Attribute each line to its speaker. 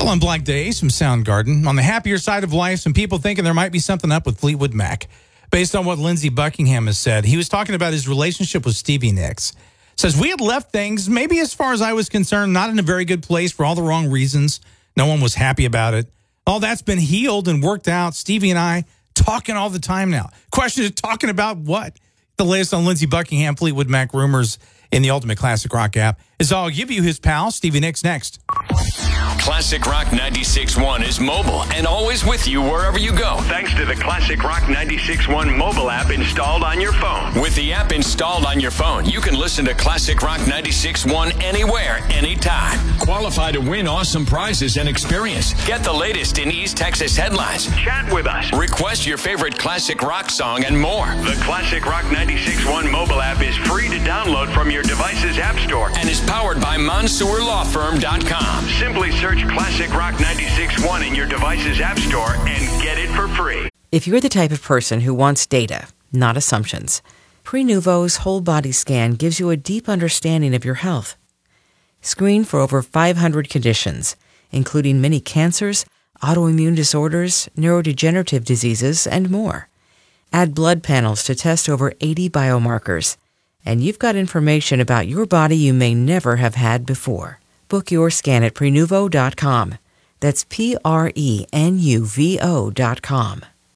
Speaker 1: Fill in blank days from Soundgarden. On the happier side of life, some people thinking there might be something up with Fleetwood Mac. Based on what Lindsey Buckingham has said, he was talking about his relationship with Stevie Nicks. Says, we had left things, maybe as far as I was concerned, not in a very good place for all the wrong reasons. No one was happy about it. All that's been healed and worked out. Stevie and I talking all the time now. Question is, talking about what? The latest on Lindsey Buckingham, Fleetwood Mac rumors in the Ultimate Classic Rock app is I'll give you his pal, Stevie Nicks, next.
Speaker 2: Classic Rock 96.1 is mobile and always with you wherever you go.
Speaker 3: Thanks to the Classic Rock 96.1 mobile app installed on your phone.
Speaker 2: With the app installed on your phone, you can listen to Classic Rock 96.1 anywhere, anytime. Qualify to win awesome prizes and experience. Get the latest in East Texas headlines.
Speaker 3: Chat with us.
Speaker 2: Request your favorite classic rock song and more.
Speaker 3: The Classic Rock 96.1 mobile app is free to download from your device's app store
Speaker 2: and is powered by MonsourLawFirm.com.
Speaker 3: Simply search Classic Rock 96.1 in your device's app store and get it for free.
Speaker 4: If you're the type of person who wants data, not assumptions, Prenuvo's whole body scan gives you a deep understanding of your health. Screen for over 500 conditions, including many cancers, autoimmune disorders, neurodegenerative diseases, and more. Add blood panels to test over 80 biomarkers, and you've got information about your body you may never have had before. Book your scan at Prenuvo.com. That's Prenuvo.com.